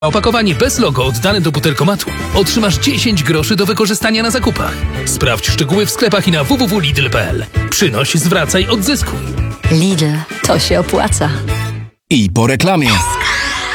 Opakowanie bez logo oddane do butelkomatu otrzymasz 10 groszy do wykorzystania na zakupach. Sprawdź szczegóły w sklepach i na www.lidl.pl. Przynoś, zwracaj, odzyskuj. Lidl, to się opłaca. I po reklamie.